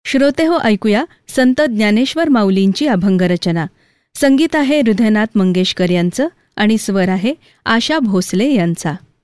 श्रोतेहो, ऐकूया संत ज्ञानेश्वर माऊलींची अभंगरचना. संगीत आहे हृदयनाथ मंगेशकर यांचं आणि स्वर आहे आशा भोसले यांचा.